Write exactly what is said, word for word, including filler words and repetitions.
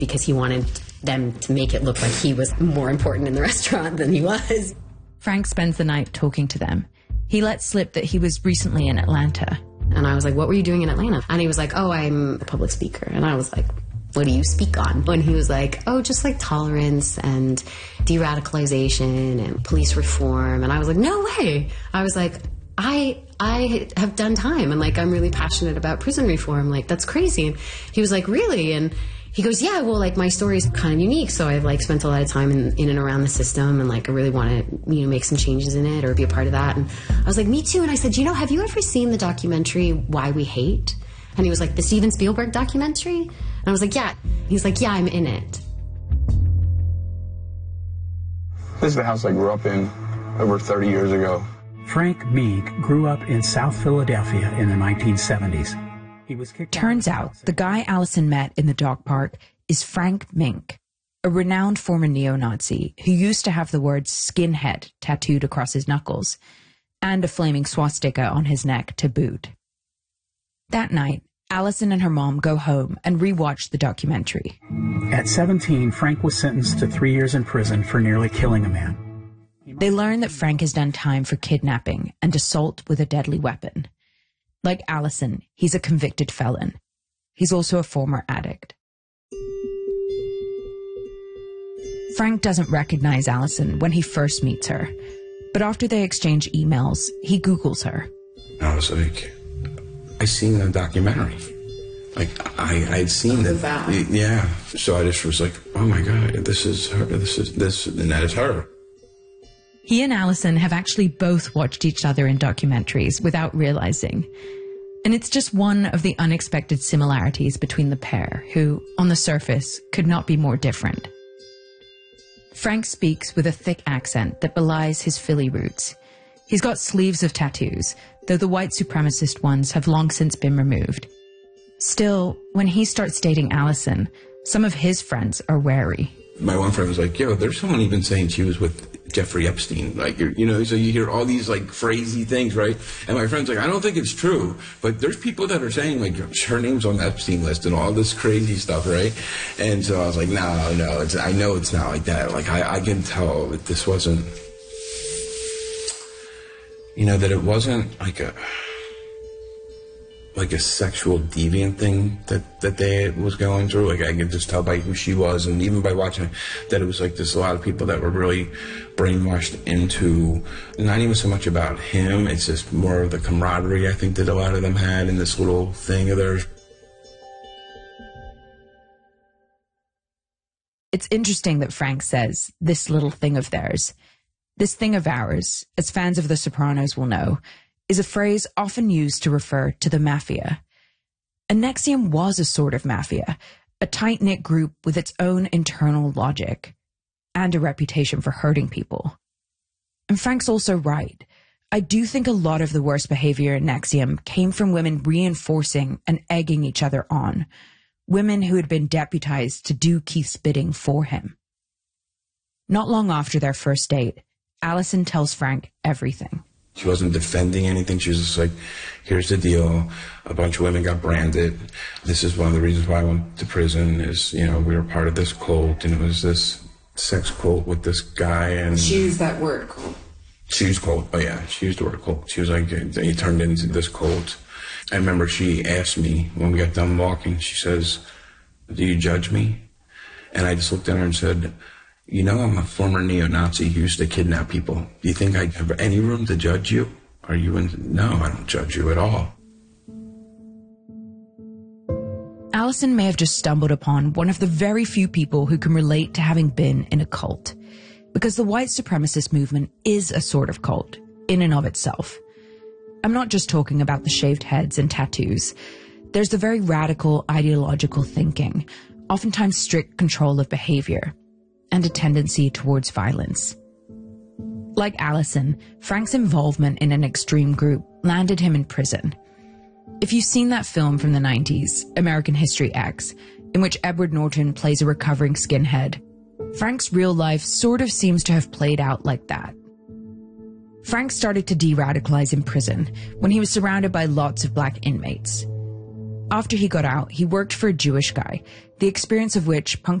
because he wanted them to make it look like he was more important in the restaurant than he was. Frank spends the night talking to them. He lets slip that he was recently in Atlanta. And I was like, what were you doing in Atlanta? And he was like, oh, I'm a public speaker. And I was like, what do you speak on? And he was like, oh, just like tolerance and de-radicalization and police reform. And I was like, no way. I was like, I I have done time, and like I'm really passionate about prison reform. Like, that's crazy. And he was like, really? And he goes, yeah, well, like my story is kind of unique, so I've like spent a lot of time in, in and around the system, and like I really want to, you know, make some changes in it or be a part of that. And I was like, me too. And I said, you know, have you ever seen the documentary Why We Hate? And he was like, the Steven Spielberg documentary? And I was like, yeah. He's like, yeah, I'm in it. This is the house I grew up in over thirty years ago. Frank Meek grew up in South Philadelphia in the nineteen seventies. He was kicked Turns out the guy Allison met in the dog park is Frank Mink, a renowned former neo-Nazi who used to have the word skinhead tattooed across his knuckles and a flaming swastika on his neck to boot. That night, Allison and her mom go home and rewatch the documentary. At seventeen, Frank was sentenced to three years in prison for nearly killing a man. They learn that Frank has done time for kidnapping and assault with a deadly weapon. Like Allison, he's a convicted felon. He's also a former addict. Frank doesn't recognize Allison when he first meets her, but after they exchange emails, he Googles her. I was like, I seen the documentary. Like, I I had seen it. Yeah. So I just was like, oh my God, this is her. This is this, and that is her. He and Allison have actually both watched each other in documentaries without realizing. And it's just one of the unexpected similarities between the pair, who, on the surface, could not be more different. Frank speaks with a thick accent that belies his Philly roots. He's got sleeves of tattoos, though the white supremacist ones have long since been removed. Still, when he starts dating Allison, some of his friends are wary. My one friend was like, yo, there's someone even saying she was with Jeffrey Epstein. Like, you're, you know, so you hear all these, like, crazy things, right? And my friend's like, I don't think it's true. But there's people that are saying, like, her name's on the Epstein list and all this crazy stuff, right? And so I was like, no, no, it's, I know it's not like that. Like, I, I can tell that this wasn't, you know, that it wasn't like a... like a sexual deviant thing that, that they was going through. Like, I could just tell by who she was, and even by watching that it was like there's a lot of people that were really brainwashed into not even so much about him, it's just more of the camaraderie I think that a lot of them had in this little thing of theirs. It's interesting that Frank says, this little thing of theirs. This thing of ours, as fans of The Sopranos will know, is a phrase often used to refer to the mafia. And N X I V M was a sort of mafia, a tight-knit group with its own internal logic, and a reputation for hurting people. And Frank's also right. I do think a lot of the worst behavior in N X I V M came from women reinforcing and egging each other on, women who had been deputized to do Keith's bidding for him. Not long after their first date, Allison tells Frank everything. She wasn't defending anything. She was just like, here's the deal. A bunch of women got branded. This is one of the reasons why I went to prison is, you know, we were part of this cult, and it was this sex cult with this guy. And she used that word, cult. She used cult. Oh, yeah. She used the word cult. She was like, he turned into this cult. I remember she asked me when we got done walking, she says, do you judge me? And I just looked at her and said, you know, I'm a former neo-Nazi who used to kidnap people. Do you think I have any room to judge you? Are you in? No, I don't judge you at all. Allison may have just stumbled upon one of the very few people who can relate to having been in a cult. Because the white supremacist movement is a sort of cult, in and of itself. I'm not just talking about the shaved heads and tattoos. There's the very radical ideological thinking, oftentimes strict control of behavior, and a tendency towards violence. Like Allison, Frank's involvement in an extreme group landed him in prison. If you've seen that film from the nineties, American History X, in which Edward Norton plays a recovering skinhead, Frank's real life sort of seems to have played out like that. Frank started to de-radicalize in prison when he was surrounded by lots of black inmates. After he got out, he worked for a Jewish guy, the experience of which